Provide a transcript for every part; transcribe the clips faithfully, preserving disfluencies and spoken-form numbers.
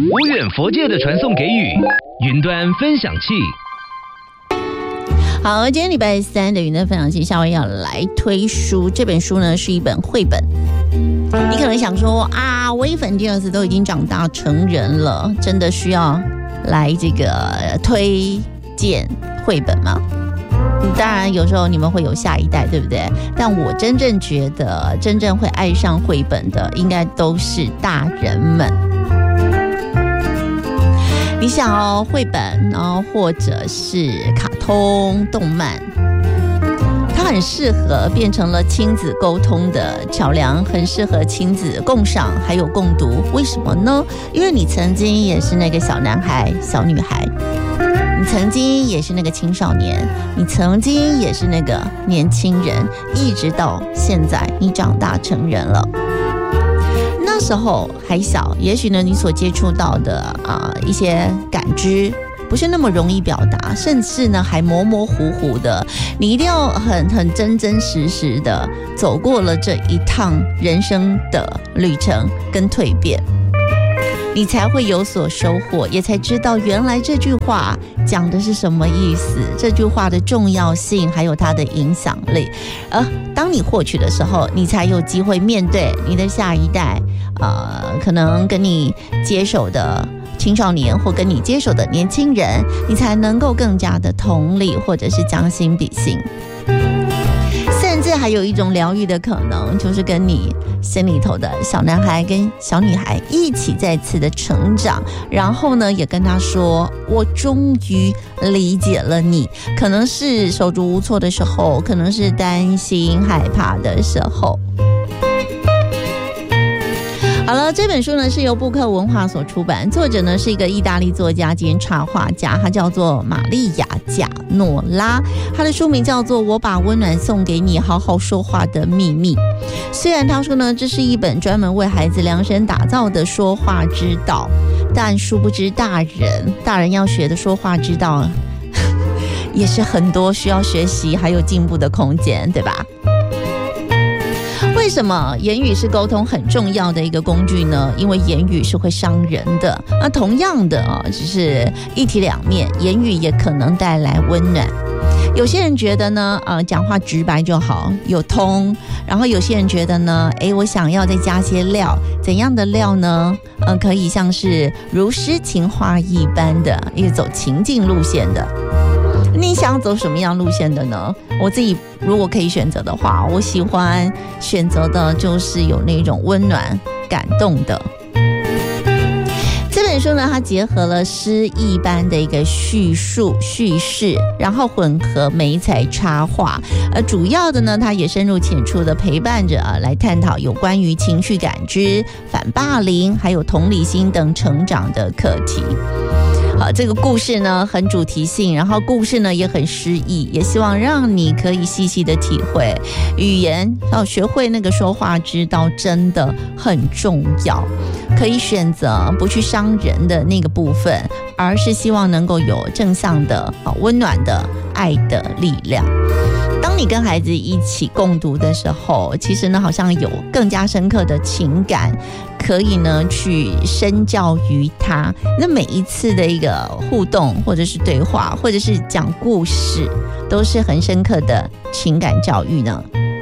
无远弗届的传送给语，云端分享器。 好，今天礼拜三的云端分享器，夏威要来推书。这本书呢是一本绘本。你可能想说啊，微粉第二次都已经长大成人了，真的需要来这个推荐绘本吗？当然，有时候你们会有下一代，对不对？但我真正觉得，真正会爱上绘本的，应该都是大人们。你想哦，绘本，然后或者是卡通、动漫，它很适合变成了亲子沟通的桥梁，很适合亲子共赏还有共读。为什么呢？因为你曾经也是那个小男孩、小女孩。你曾经也是那个青少年，你曾经也是那个年轻人，一直到现在你长大成人了。那时候还小，也许呢你所接触到的啊、呃、一些感知不是那么容易表达，甚至呢还模模糊糊的，你一定要很很真真实实的走过了这一趟人生的旅程跟蜕变，你才会有所收获，也才知道原来这句话讲的是什么意思，这句话的重要性还有它的影响力。而当你获取的时候，你才有机会面对你的下一代，呃，可能跟你接手的青少年或跟你接手的年轻人，你才能够更加的同理，或者是将心比心。甚至还有一种疗愈的可能，就是跟你心里头的小男孩跟小女孩一起再次的成长，然后呢也跟他说，我终于理解了你，可能是手足无措的时候，可能是担心害怕的时候。好了，这本书呢是由布克文化所出版，作者呢是一个意大利作家兼插画家，他叫做玛利亚·贾诺拉，他的书名叫做《我把温暖送给你，好好说话的秘密》。虽然他说呢这是一本专门为孩子量身打造的说话之道，但殊不知大人大人要学的说话之道也是很多需要学习还有进步的空间，对吧？为什么言语是沟通很重要的一个工具呢？因为言语是会伤人的。那同样的啊，只是一体两面，言语也可能带来温暖。有些人觉得呢，呃，讲话直白就好，有通。然后有些人觉得呢，诶，我想要再加些料，怎样的料呢？呃，可以像是如诗情画一般的，也走情境路线的。你想走什么样路线的呢？我自己如果可以选择的话，我喜欢选择的就是有那种温暖感动的。这本书呢，它结合了诗一般的一个叙述叙事，然后混合媒材插画，而主要的呢，它也深入浅出的陪伴着啊，来探讨有关于情绪感知、反霸凌，还有同理心等成长的课题。好，这个故事呢很主题性，然后故事呢也很诗意，也希望让你可以细细的体会语言，要学会那个说话之道真的很重要，可以选择不去伤人的那个部分，而是希望能够有正向的、温暖的爱的力量。当你跟孩子一起共读的时候，其实呢好像有更加深刻的情感可以呢去身教于他。那每一次的一个互动或者是对话或者是讲故事，都是很深刻的情感教育呢。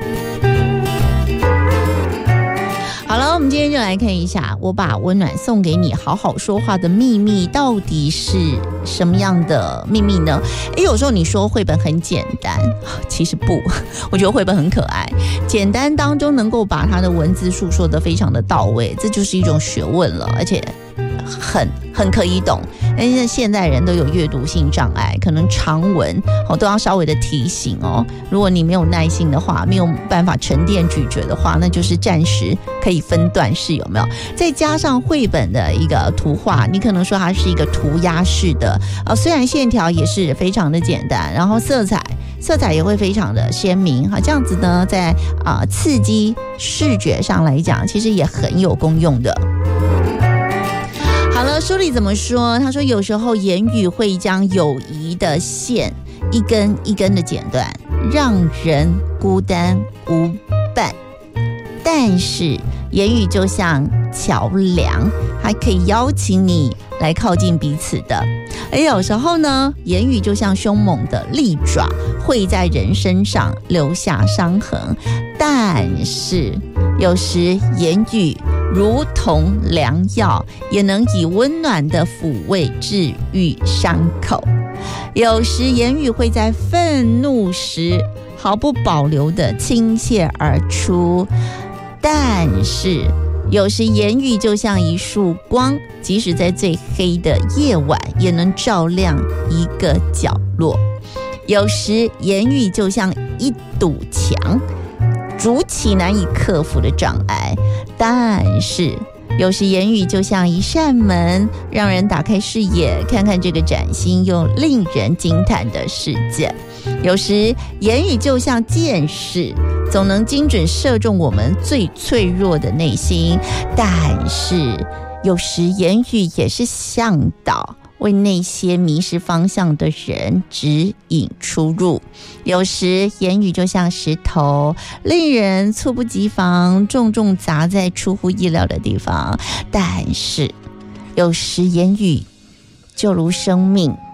好了，我们今天就来看一下我把温暖送给你，好好说话的秘密到底是什么样的秘密呢？诶，有时候你说绘本很简单，其实不，我觉得绘本很可爱，简单当中能够把它的文字述说得非常的到位，这就是一种学问了，而且很很可以懂。因为现代人都有阅读性障碍，可能长文、哦、都要稍微的提醒哦。如果你没有耐心的话，没有办法沉淀咀嚼的话，那就是暂时可以分段式，有没有？再加上绘本的一个图画，你可能说它是一个涂鸦式的，呃，虽然线条也是非常的简单，然后色彩色彩也会非常的鲜明，这样子呢，在啊、呃、刺激视觉上来讲，其实也很有功用的。好了，书里怎么说？他说有时候言语会将友谊的线一根一根的剪断，让人孤单无伴。但是言语就像桥梁， 还可以邀请你来靠近彼此的。而有时候呢，言语就像凶猛的利爪，会在人身上留下伤痕，但是有时言语如同良药，也能以温暖的抚慰治愈伤口。有时言语会在愤怒时毫不保留地倾泻而出，但是有时言语就像一束光，即使在最黑的夜晚也能照亮一个角落。有时言语就像一堵墙，筑起难以克服的障碍，但是有时言语就像一扇门，让人打开视野，看看这个崭新又令人惊叹的世界。有时言语就像箭矢，总能精准射中我们最脆弱的内心，但是有时言语也是向导，为那些迷失方向的人指引出路。有时言语就像石头，令人猝不及防，重重砸在出乎意料的地方，但是有时言语就如生命，